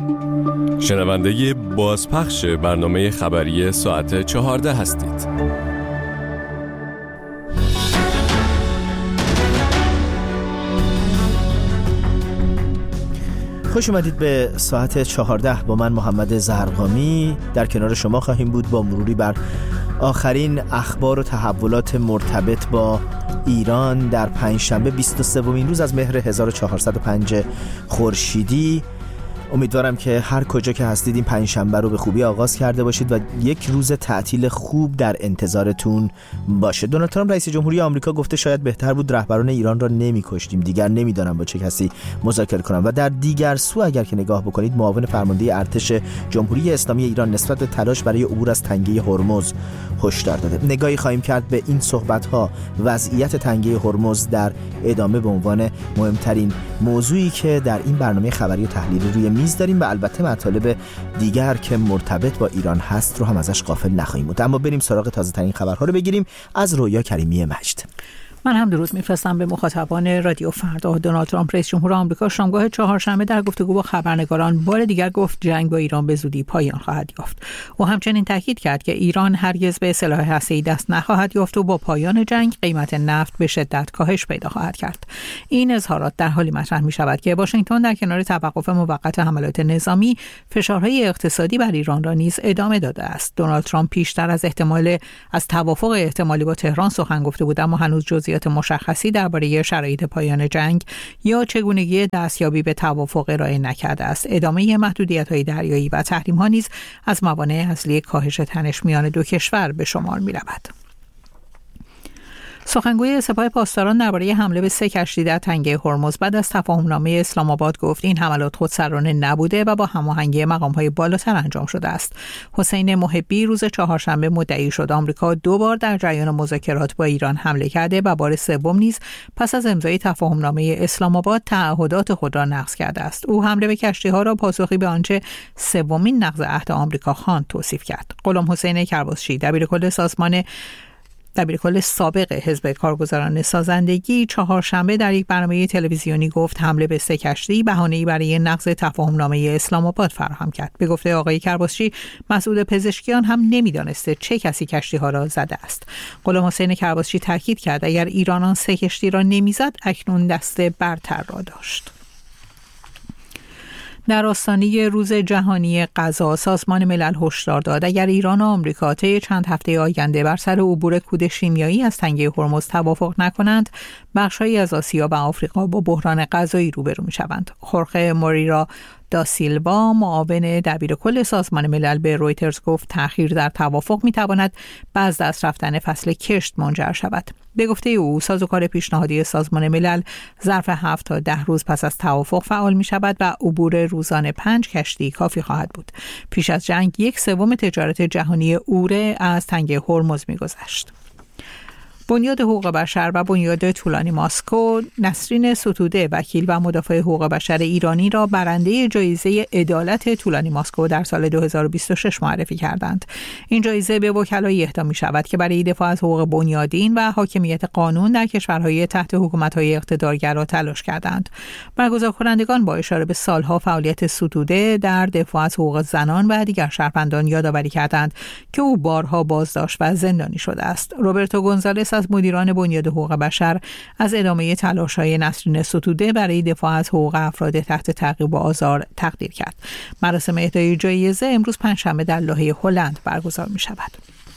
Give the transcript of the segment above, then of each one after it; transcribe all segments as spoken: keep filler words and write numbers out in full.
شنونده بازپخش برنامه خبری ساعت چهارده هستید. خوش اومدید به ساعت چهارده. با من محمد زرقامی در کنار شما خواهیم بود با مروری بر آخرین اخبار و تحولات مرتبط با ایران در پنجشنبه بیست و سومین روز از مهر هزار و چهارصد و پنج خورشیدی. امیدوارم که هر کجا که هستید این پنجشنبه رو به خوبی آغاز کرده باشید و یک روز تعطیل خوب در انتظارتون باشه. دونالد ترامپ رئیس جمهوری آمریکا گفته شاید بهتر بود رهبران ایران را نمی‌کشتیم، دیگر نمی‌دانم با چه کسی مذاکره کنم. و در دیگر سو اگر که نگاه بکنید، معاون فرمانده ارتش جمهوری اسلامی ایران نسبت به تلاش برای عبور از تنگه هرمز هشدار داده. نگاهی خواهیم کرد به این صحبت‌ها، وضعیت تنگه هرمز در ادامه به عنوان مهمترین موضوعی که در این برنامه خبری و تحلیلی روی میز داریم و البته مطالب دیگر که مرتبط با ایران هست رو هم ازش غافل نخواهیم بود. اما بریم سراغ تازه ترین خبرها رو بگیریم از رویا کریمی مجد. من هم درود میفرستم به مخاطبان رادیو فردا. دونالد ترامپ رئیس جمهور آمریکا شامگاه چهارشنبه در گفتگو با خبرنگاران بار دیگر گفت جنگ با ایران به زودی پایان خواهد یافت. او همچنین تاکید کرد که ایران هرگز به سلاح هسته‌ای دست نخواهد یافت و با پایان جنگ قیمت نفت به شدت کاهش پیدا خواهد کرد. این اظهارات در حالی مطرح می شود که واشنگتن در کنار توقف موقت حملات نظامی، فشارهای اقتصادی بر ایران را نیز ادامه داده است. دونالد ترامپ پیشتر از احتمال از توافق احتمالی با تهران سخن گفته بود، اما هنوز جزئیات مشخصی درباره شرایط پایان جنگ یا چگونگی دستیابی به توافق ارائه نکرده است. ادامه محدودیت‌های دریایی و تحریم‌ها نیز از موانع اصلی کاهش تنش میان دو کشور به شمار می‌رود. سخنگوی سپاه پاسداران درباره حمله به سه کشتی در تنگه هرمز بعد از تفاهمنامه اسلام آباد گفت این حملات خودسرانه نبوده و با هماهنگی مقام‌های بالاتر انجام شده است. حسین محبی روز چهارشنبه مدعی شد آمریکا دو بار در جریان مذاکرات با ایران حمله کرده و بار سوم نیز پس از امضای تفاهمنامه اسلام آباد تعهدات خود را نقض کرده است. او حمله به کشتی‌ها را پاسخی به آنچه سومین نقض عهد آمریکا خواند توصیف کرد. غلام حسین کرباسچی دبیرکل سازمان دبیرکل سابق حزب کارگزاران سازندگی چهارشنبه در یک برنامه تلویزیونی گفت حمله به سه کشتی بهانه‌ای برای نقض تفاهمنامه اسلام آباد فراهم کرد. به گفته آقای کرباسچی، مسئول پزشکیان هم نمی‌دانسته چه کسی کشتی‌ها را زده است. غلام حسین کرباسچی تاکید کرد اگر ایران آن سه کشتی را نمی‌زد اکنون دست برتر را داشت. در آستانه روز جهانی غذا، سازمان ملل هشدار داد اگر ایران و آمریکا طی چند هفته آینده بر سر عبور کود شیمیایی از تنگه هرمز توافق نکنند، بخش‌هایی از آسیا و آفریقا با بحران غذایی روبرو می‌شوند. خورخه موریرا دا سیلوا معاون دبیرکل سازمان ملل به رویترز گفت تأخیر در توافق می‌تواند به از دست رفتن فصل کشت منجر شود. به گفته او سازوکار پیشنهادی سازمان ملل ظرف هفت تا ده روز پس از توافق فعال می‌شود و عبور روزانه پنج کشتی کافی خواهد بود. پیش از جنگ یک سوم تجارت جهانی اوره از تنگه هرمز می‌گذشت. بنیاد حقوق بشر و بنیاد طولانی ماسکو نسرین ستوده وکیل و مدافع حقوق بشر ایرانی را برنده جایزه عدالت طولانی ماسکو در سال دو هزار و بیست و شش معرفی کردند. این جایزه به وکلایی اهدا می شود که برای دفاع از حقوق بنیادین و حاکمیت قانون در کشورهای تحت حکومت‌های اقتدارگرا تلاش کردند. برگزار کنندگان با اشاره به سالها فعالیت ستوده در دفاع از حقوق زنان و دیگر شهروندان یادآوری کردند که او بارها بازداشت و زندانی شده است. روبرتو گونزالس از مدیران بنیاد حقوق بشر از ادامه تلاش‌های نسرین ستوده برای دفاع از حقوق افراد تحت تعقیب و آزار تقدیر کرد. مراسم اهدای جایزه امروز پنجشنبه در لاهه هلند برگزار می‌شود.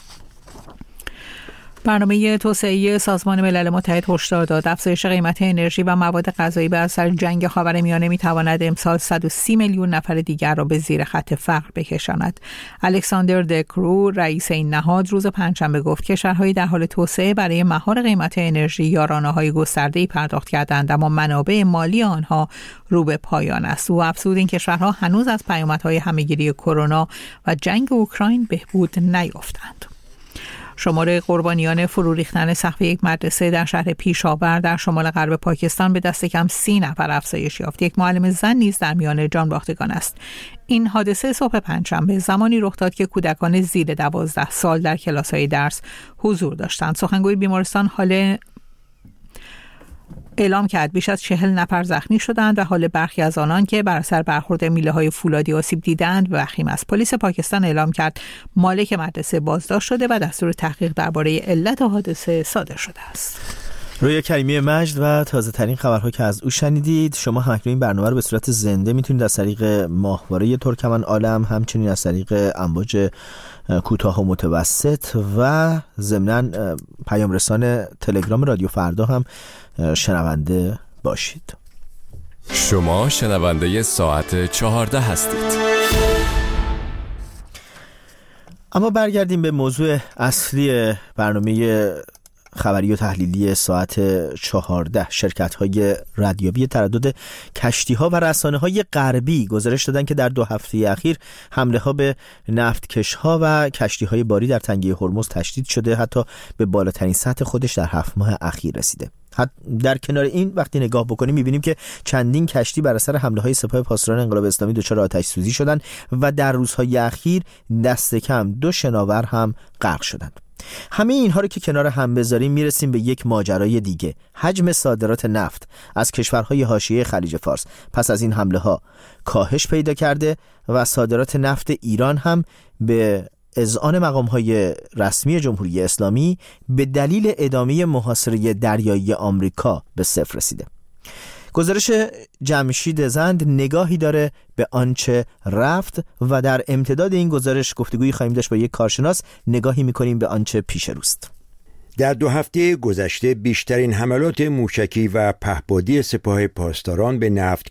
برنامه توسعه سازمان ملل متحد هشدار داد افزایش قیمت انرژی و مواد غذایی به اثر جنگ خاورمیانه می‌تواند امسال صد و سی میلیون نفر دیگر را به زیر خط فقر بکشاند. الکساندر دکرو رئیس این نهاد روز پنجشنبه گفت کشورهای در حال توسعه برای مهار قیمت انرژی یارانه‌های گسترده‌ای پرداخت کردند اما منابع مالی آنها رو به پایان است. او افزود این کشورها هنوز از پیامدهای همه‌گیری کرونا و جنگ اوکراین بهبود نیافتند. شمار قربانیان فرو ریختن سقف یک مدرسه در شهر پیشاور در شمال غرب پاکستان به دست کم سی نفر افزایش یافت. یک معلم زن نیز در میان جانباختگان است. این حادثه صبح پنجشنبه زمانی رخ داد که کودکان زیر دوازده سال در کلاس‌های درس حضور داشتند. سخنگوی بیمارستان حال اعلام کرد بیش از چهل نفر زخمی شدند و حال برخی از آنان که بر اثر برخورد میله‌های فولادی آسیب دیدند وخیم است. پلیس پاکستان اعلام کرد مالک مدرسه بازداشت شده و دستور تحقیق درباره علت حادثه صادر شده است. رویا کریمی مجد و تازه ترین خبرها که از او شنیدید. شما هم این برنامه رو به صورت زنده میتونید از طریق ماهواره ترکمن عالم، همچنین از طریق امواج کوتاه و متوسط و ضمناً پیام رسان تلگرام رادیو فردا هم شنونده باشید. شما شنونده ساعت چهارده هستید. اما برگردیم به موضوع اصلی برنامه خبری و تحلیلی ساعت چهارده. شرکت‌های رادیویی تردد کشتی‌ها و رسانه‌های غربی گزارش دادن که در دو هفته اخیر حمله‌ها به نفتکش‌ها و کشتی‌های باری در تنگه هرمز تشدید شده، حتی به بالاترین سطح خودش در هفت ماه اخیر رسیده. در کنار این وقتی نگاه بکنیم می‌بینیم که چندین کشتی بر اثر حمله‌های سپاه پاسداران انقلاب اسلامی دچار آتش سوزی شدند و در روزهای اخیر دست کم دو شناور هم غرق شدند. همه اینها رو که کنار هم بذاریم میرسیم به یک ماجرای دیگه. حجم صادرات نفت از کشورهای حاشیه خلیج فارس پس از این حمله ها کاهش پیدا کرده و صادرات نفت ایران هم به اذعان مقام‌های رسمی جمهوری اسلامی به دلیل ادامه محاصره دریایی آمریکا به صفر رسیده. گزارش جمشید زند نگاهی داره به آنچه رفت و در امتداد این گزارش گفتگویی خواهیم داشت با یک کارشناس. نگاهی می‌کنیم به آنچه پیش روست. در دو هفته گذشته بیشترین حملات موشکی و پهپادی سپاه پاسداران به نفت